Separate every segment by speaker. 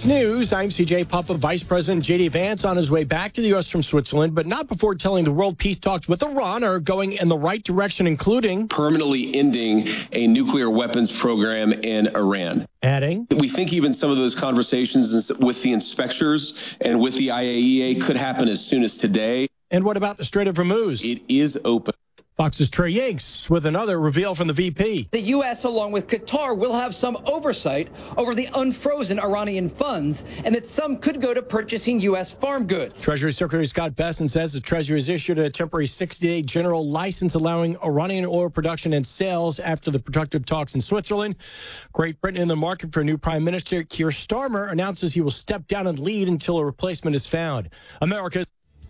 Speaker 1: News. I'm CJ Puppa. Vice President J.D. Vance on his way back to the U.S. from Switzerland, but not before telling the world peace talks with Iran are going in the right direction, including
Speaker 2: permanently ending a nuclear weapons program in Iran.
Speaker 1: Adding,
Speaker 2: we think even some of those conversations with the inspectors and with the IAEA could happen as soon as today.
Speaker 1: And what about the Strait of Hormuz?
Speaker 2: It is open.
Speaker 1: Fox's Trey Yanks with another reveal from the VP.
Speaker 3: The U.S., along with Qatar, will have some oversight over the unfrozen Iranian funds, and that some could go to purchasing U.S. farm goods.
Speaker 1: Treasury Secretary Scott Bessent says the Treasury has issued a temporary 60-day general license allowing Iranian oil production and sales after the productive talks in Switzerland. Great Britain in the market for a new Prime Minister. Keir Starmer announces he will step down and lead until a replacement is found. America's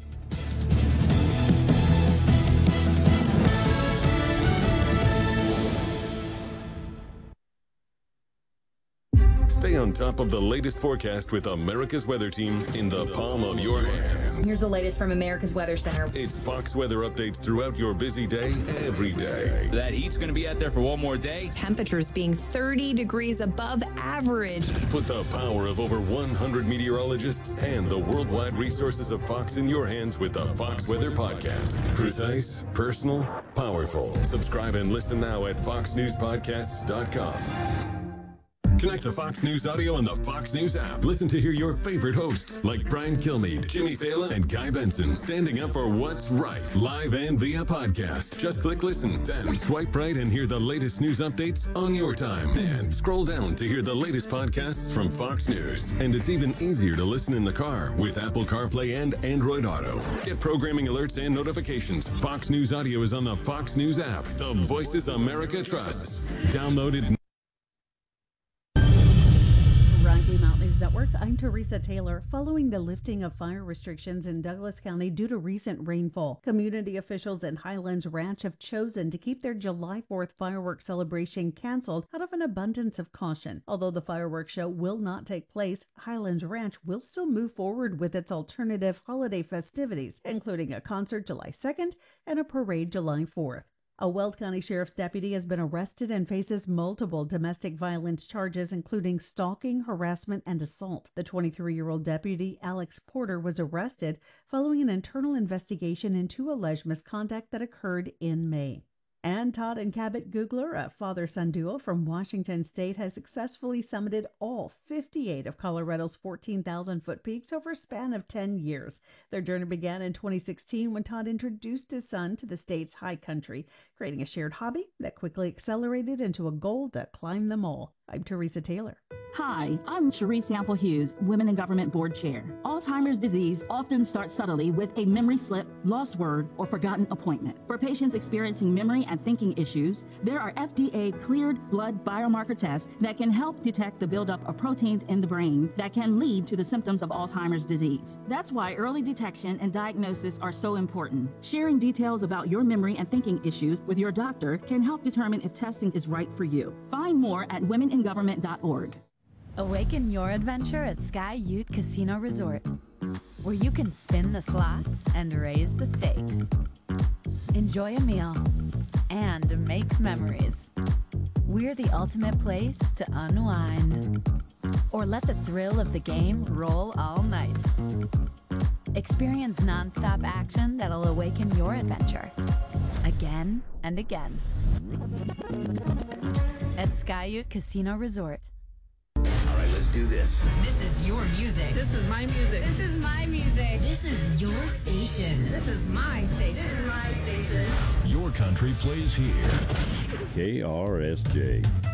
Speaker 4: Stay on top of the latest forecast with America's Weather Team in the palm of your hands.
Speaker 5: Here's the latest from America's Weather Center.
Speaker 4: It's Fox weather updates throughout your busy day, every day.
Speaker 6: That heat's going to be out there for one more day.
Speaker 7: Temperatures being 30 degrees above average.
Speaker 4: Put the power of over 100 meteorologists and the worldwide resources of Fox in your hands with the Fox Weather Podcast. Precise, personal, powerful. Subscribe and listen now at foxnewspodcasts.com. Connect to Fox News Audio on the Fox News app. Listen to hear your favorite hosts like Brian Kilmeade, Jimmy Fallon, and Guy Benson standing up for what's right, live and via podcast. Just click listen, then swipe right and hear the latest news updates on your time. And scroll down to hear the latest podcasts from Fox News. And it's even easier to listen in the car with Apple CarPlay and Android Auto. Get programming alerts and notifications. Fox News Audio is on the Fox News app. The voices America trusts. Download it.
Speaker 8: Rocky Mountain News Network, I'm Teresa Taylor. Following the lifting of fire restrictions in Douglas County due to recent rainfall, community officials at Highlands Ranch have chosen to keep their July 4th fireworks celebration canceled out of an abundance of caution. Although the fireworks show will not take place, Highlands Ranch will still move forward with its alternative holiday festivities, including a concert July 2nd and a parade July 4th. A Weld County Sheriff's deputy has been arrested and faces multiple domestic violence charges, including stalking, harassment, and assault. The 23-year-old deputy, Alex Porter, was arrested following an internal investigation into alleged misconduct that occurred in May. And Todd and Cabot Googler, a father-son duo from Washington State, has successfully summited all 58 of Colorado's 14,000-foot peaks over a span of 10 years. Their journey began in 2016 when Todd introduced his son to the state's high country, creating a shared hobby that quickly accelerated into a goal to climb them all. I'm Teresa Taylor.
Speaker 9: Hi, I'm Cherise Sample Hughes, Women in Government Board Chair. Alzheimer's disease often starts subtly with a memory slip, lost word, or forgotten appointment. For patients experiencing memory and thinking issues, there are FDA-cleared blood biomarker tests that can help detect the buildup of proteins in the brain that can lead to the symptoms of Alzheimer's disease. That's why early detection and diagnosis are so important. Sharing details about your memory and thinking issues with your doctor can help determine if testing is right for you. Find more at womeningovernment.org.
Speaker 10: Awaken your adventure at Sky Ute Casino Resort, where you can spin the slots and raise the stakes. Enjoy a meal and make memories. We're the ultimate place to unwind, or let the thrill of the game roll all night. Experience nonstop action that'll awaken your adventure again and again at Sky Ute Casino Resort.
Speaker 11: All right, let's do this.
Speaker 12: This is your music.
Speaker 13: This is my music.
Speaker 12: This is my music.
Speaker 13: This is your station.
Speaker 12: This is my station.
Speaker 13: This is my station.
Speaker 14: Your country plays here.
Speaker 15: KRSJ.